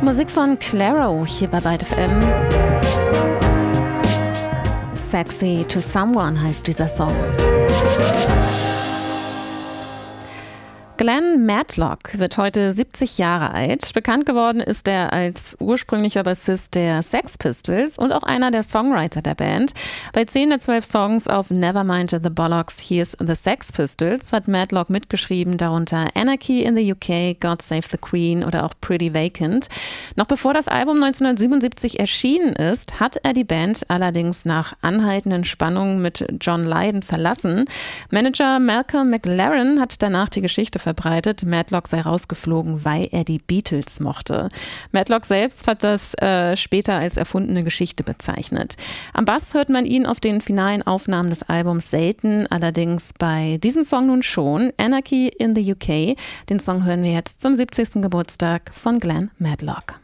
Musik von Clairo hier bei Byte FM. Sexy to Someone heißt dieser Song. Glenn Matlock wird heute 70 Jahre alt. Bekannt geworden ist er als ursprünglicher Bassist der Sex Pistols und auch einer der Songwriter der Band. Bei 10 der 12 Songs auf Nevermind the Bollocks, Here's the Sex Pistols hat Matlock mitgeschrieben, darunter Anarchy in the UK, God Save the Queen oder auch Pretty Vacant. Noch bevor das Album 1977 erschienen ist, hat er die Band allerdings nach anhaltenden Spannungen mit John Lydon verlassen. Manager Malcolm McLaren hat danach die Geschichte verbreitet, Matlock sei rausgeflogen, weil er die Beatles mochte. Matlock selbst hat das später als erfundene Geschichte bezeichnet. Am Bass hört man ihn auf den finalen Aufnahmen des Albums selten, allerdings bei diesem Song nun schon, Anarchy in the UK. Den Song hören wir jetzt zum 70. Geburtstag von Glenn Matlock.